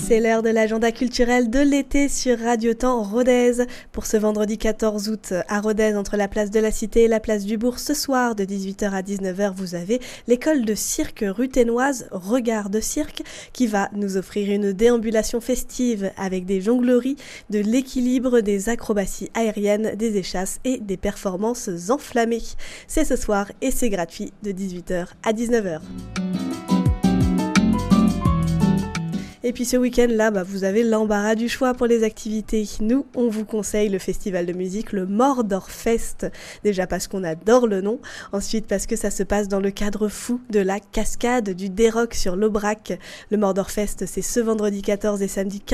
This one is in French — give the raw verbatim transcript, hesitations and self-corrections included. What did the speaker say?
C'est l'heure de l'agenda culturel de l'été sur Radio Temps Rodez. Pour ce vendredi quatorze août à Rodez, entre la place de la Cité et la place du Bourg, ce soir de dix-huit heures à dix-neuf heures, vous avez l'école de cirque ruthénoise Regard de Cirque qui va nous offrir une déambulation festive avec des jongleries, de l'équilibre, des acrobaties aériennes, des échasses et des performances enflammées. C'est ce soir et c'est gratuit de dix-huit heures à dix-neuf heures. Et puis ce week-end-là, bah, vous avez l'embarras du choix pour les activités. Nous, on vous conseille le festival de musique, le Mordorfest. Déjà parce qu'on adore le nom. Ensuite parce que ça se passe dans le cadre fou de la cascade du Déroc sur l'Aubrac. Le Mordorfest, c'est ce vendredi quatorze et samedi quinze